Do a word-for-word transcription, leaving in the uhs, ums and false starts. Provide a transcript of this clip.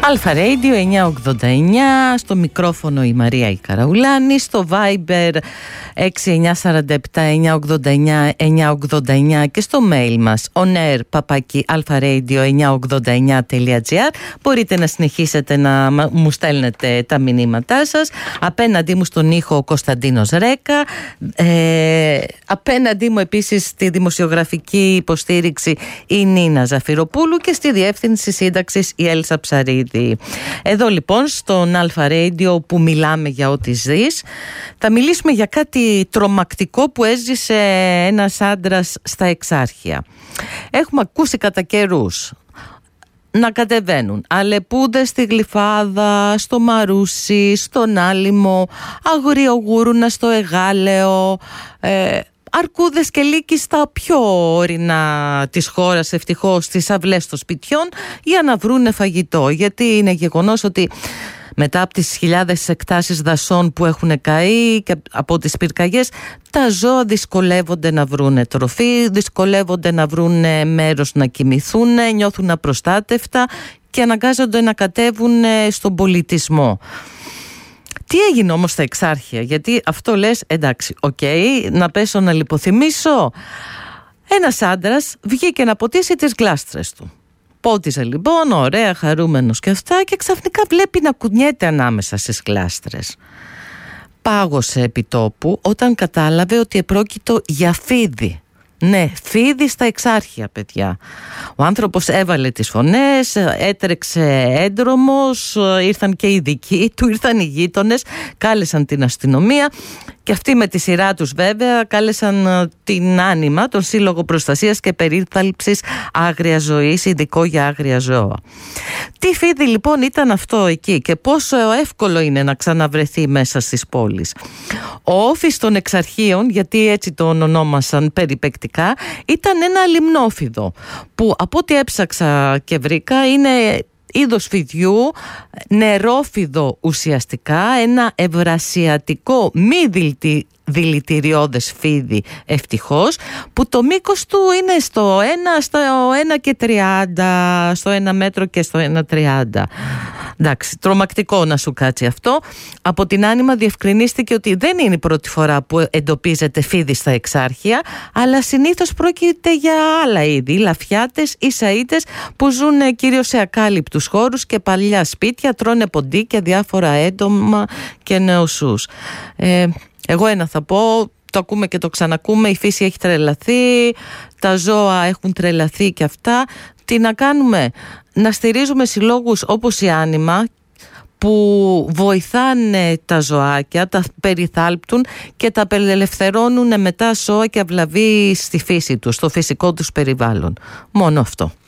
Αλφα Radio εννιακόσια ογδόντα εννιά, στο μικρόφωνο η Μαρία η Καραουλάνη, στο Viber έξι εννιά τέσσερα επτά εννιακόσια ογδόντα εννιά εννιακόσια ογδόντα εννιά και στο mail μας onair παπάκι αλφαραdio εννιακόσια ογδόντα εννιά τελεία gr. Μπορείτε να συνεχίσετε να μου στέλνετε τα μηνύματά σας. Απέναντί μου στον ήχο ο Κωνσταντίνος Ρέκα, ε, απέναντί μου επίσης στη δημοσιογραφική υποστήριξη η Νίνα Ζαφυροπούλου και στη διεύθυνση σύνταξης η Έλσα Ψαρίδη. Εδώ λοιπόν στον Αλφα Radio που μιλάμε για ό,τι ζεις, θα μιλήσουμε για κάτι τρομακτικό που έζησε ένας άντρας στα Εξάρχεια. Έχουμε ακούσει κατά καιρούς να κατεβαίνουν αλεπούδες στη Γλυφάδα, στο Μαρούσι, στον Άλυμο, αγριογούρουνα στο Εγάλεο, ε, αρκούδες και λύκοι στα πιο ορεινά της χώρας, ευτυχώς στις αυλές των σπιτιών, για να βρούνε φαγητό. Γιατί είναι γεγονός ότι μετά από τις χιλιάδες εκτάσεις δασών που έχουν καεί και από τις πυρκαγιές, τα ζώα δυσκολεύονται να βρούνε τροφή, δυσκολεύονται να βρούνε μέρος να κοιμηθούν, νιώθουν απροστάτευτα και αναγκάζονται να κατέβουν στον πολιτισμό. Τι έγινε όμως στα Εξάρχεια? Γιατί αυτό λες, εντάξει, οκ, okay, να πέσω να λιποθυμίσω. Ένας άντρας βγήκε να ποτίσει τις γλάστρες του. Πότιζε λοιπόν, ωραία, χαρούμενος και αυτά, και ξαφνικά βλέπει να κουνιέται ανάμεσα στις γλάστρες. Πάγωσε επί τόπου όταν κατάλαβε ότι επρόκειτο για φίδι. Ναι, φίδι στα Εξάρχεια, παιδιά. Ο άνθρωπος έβαλε τις φωνές, έτρεξε έντρομος, ήρθαν και οι δικοί του, ήρθαν οι γείτονες, κάλεσαν την αστυνομία και αυτοί με τη σειρά τους βέβαια κάλεσαν την Άνιμα, τον Σύλλογο Προστασίας και Περίθαλψης Άγριας Ζωής, ειδικό για άγρια ζώα. Τι φίδι λοιπόν ήταν αυτό εκεί και πόσο εύκολο είναι να ξαναβρεθεί μέσα στις πόλεις? Ο όφης των Εξαρχείων, γιατί έτσι τον ονόμασαν περιπεκτικά, ήταν ένα λιμνόφιδο που από ό,τι έψαξα και βρήκα είναι είδος φιδιού, νερόφιδο ουσιαστικά, ένα ευρασιατικό μη δηλητηριώδες δηλητηριώδες φίδι, ευτυχώς, που το μήκος του είναι στο ένα, στο ένα και τριάντα, στο ένα μέτρο και στο ένα τριάντα. Εντάξει, τρομακτικό να σου κάτσει αυτό. Από την Άνιμα διευκρινίστηκε ότι δεν είναι η πρώτη φορά που εντοπίζεται φίδι στα Εξάρχεια, αλλά συνήθως πρόκειται για άλλα είδη, λαφιάτες ή σαΐτες που ζουν κυρίως σε ακάλυπτους χώρους και παλιά σπίτια, τρώνε ποντίκια, διάφορα έντομα και νεοσούς. Ε, εγώ ένα θα πω, το ακούμε και το ξανακούμε, η φύση έχει τρελαθεί, τα ζώα έχουν τρελαθεί και αυτά. Τι να κάνουμε? Να στηρίζουμε συλλόγους όπως η Άνιμα που βοηθάνε τα ζωάκια, τα περιθάλπτουν και τα απελευθερώνουν μετά ζώα και αυλαβή στη φύση τους, στο φυσικό τους περιβάλλον. Μόνο αυτό.